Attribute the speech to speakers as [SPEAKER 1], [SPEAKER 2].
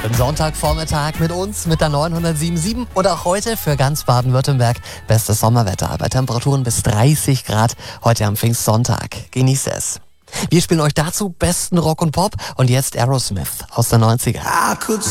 [SPEAKER 1] Den Sonntagvormittag mit uns, mit der 907.7 und auch heute für ganz Baden-Württemberg bestes Sommerwetter bei Temperaturen bis 30 Grad heute am Pfingstsonntag. Genießt es. Wir spielen euch dazu besten Rock und Pop und jetzt Aerosmith aus der 90er.